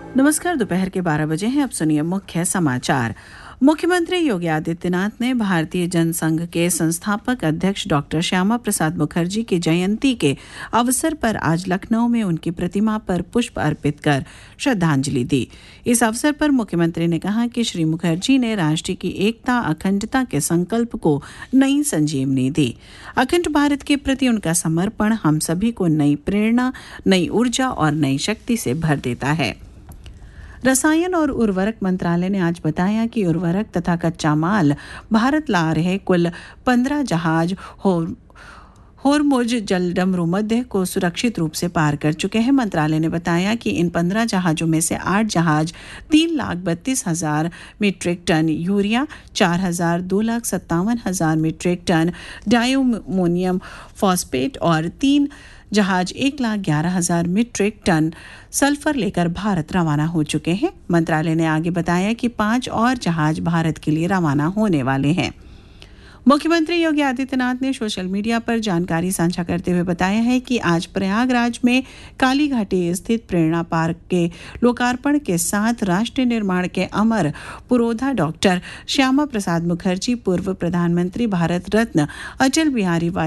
नमस्कार। दोपहर के 12 बजे हैं। अब सुनिए मुख्य समाचार। मुख्यमंत्री योगी आदित्यनाथ ने भारतीय जनसंघ के संस्थापक अध्यक्ष डॉक्टर श्यामा प्रसाद मुखर्जी की जयंती के अवसर पर आज लखनऊ में उनकी प्रतिमा पर पुष्प अर्पित कर श्रद्धांजलि दी। इस अवसर पर मुख्यमंत्री ने कहा कि श्री मुखर्जी ने राष्ट्र की एकता अखंडता के संकल्प को नई संजीवनी दी। अखंड भारत के प्रति उनका समर्पण हम सभी को नई प्रेरणा, नई ऊर्जा और नई शक्ति से भर देता है। रसायन और उर्वरक मंत्रालय ने आज बताया कि उर्वरक तथा कच्चा माल भारत ला रहे कुल 15 जहाज होर्मुज जलडमरू मध्य को सुरक्षित रूप से पार कर चुके हैं। मंत्रालय ने बताया कि इन 15 जहाजों में से 8 जहाज 3,32,000 metric ton urea, 2,57,000 metric ton diammonium phosphate और 3 जहाज 1,11,000 मीट्रिक टन सल्फर लेकर भारत रवाना हो चुके हैं। मंत्रालय ने आगे बताया कि 5 और जहाज भारत के लिए रवाना होने वाले हैं। मुख्यमंत्री योगी आदित्यनाथ ने सोशल मीडिया पर जानकारी साझा करते हुए बताया है कि आज प्रयागराज में काली घाटी स्थित प्रेरणा पार्क के लोकार्पण के साथ राष्ट्र निर्माण के अमर पुरोधा डॉक्टर श्यामा प्रसाद मुखर्जी, पूर्व प्रधानमंत्री भारत रत्न अटल बिहारी